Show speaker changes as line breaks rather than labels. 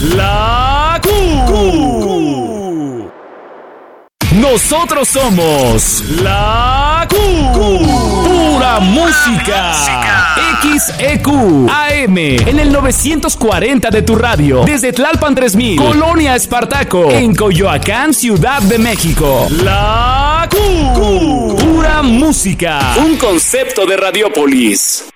La Q. Nosotros somos La Q. Pura música. XEQ AM en el 940 de tu radio. Desde Tlalpan 3000, Colonia Espartaco, en Coyoacán, Ciudad de México. La Q. Pura música. Un concepto de Radiopolis.